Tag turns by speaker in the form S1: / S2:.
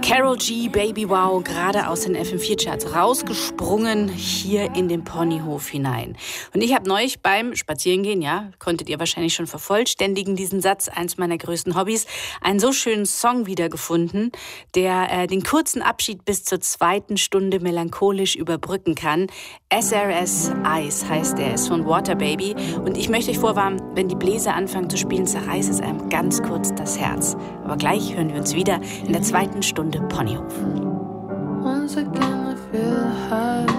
S1: Karol G, Baby Wow, gerade aus den FM4-Charts rausgesprungen, hier in den Ponyhof hinein. Und ich habe neulich beim Spazierengehen, ja, konntet ihr wahrscheinlich schon vervollständigen, diesen Satz, eins meiner größten Hobbys, einen so schönen Song wiedergefunden, der den kurzen Abschied bis zur 2. Stunde melancholisch überbrücken kann. SRS Ice heißt er, ist von Water Baby. Und ich möchte euch vorwarnen, wenn die Bläser anfangen zu spielen, zerreißt es einem ganz kurz das Herz. Aber gleich hören wir uns wieder in der 2. Stunde Ponyhof.
S2: Once again I feel high.